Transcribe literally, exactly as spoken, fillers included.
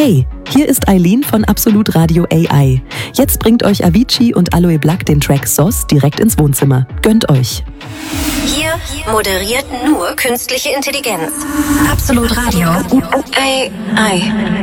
Hey, hier ist Eileen von Absolut Radio A I. Jetzt bringt euch Avicii und Aloe Blacc den Track S O S direkt ins Wohnzimmer. Gönnt euch. Hier moderiert nur künstliche Intelligenz. Absolut Radio. A I.